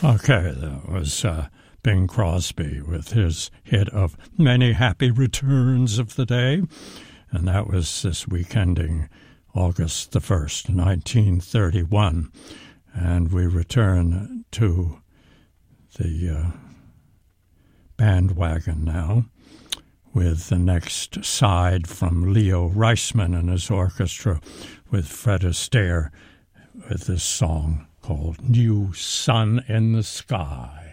Okay, that was Bing Crosby with his hit of Many Happy Returns of the Day, and that was this week ending August the 1st, 1931. And we return to the bandwagon now with the next side from Leo Reisman and his orchestra with Fred Astaire with this song called New Sun in the Sky.